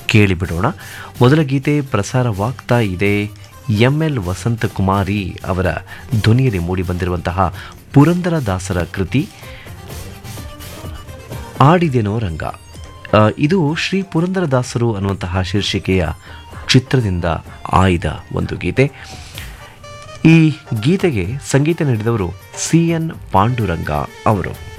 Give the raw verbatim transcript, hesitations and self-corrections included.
ಕೇಳಿಬಿಡೋಣ. ಮೊದಲ ಗೀತೆ ಪ್ರಸಾರವಾಗ್ತಾ ಇದೆ M L Vasanthakumari ಅವರ ಧ್ವನಿಯಲ್ಲಿ ಮೂಡಿಬಂದಿರುವಂತಹ ಪುರಂದರದಾಸರ ಕೃತಿ ಆಡಿದೆನೋ ರಂಗ. ಆ, ಇದು ಶ್ರೀ ಪುರಂದರದಾಸರು ಅನ್ನುವಂತಹ ಶೀರ್ಷಿಕೆಯ ಚಿತ್ರದಿಂದ ಆಯ್ದ ಒಂದು ಗೀತೆ. ಈ ಗೀತೆಗೆ ಸಂಗೀತ ನೀಡಿದವರು ಸಿ ಎನ್ ಪಾಂಡುರಂಗ ಅವರು.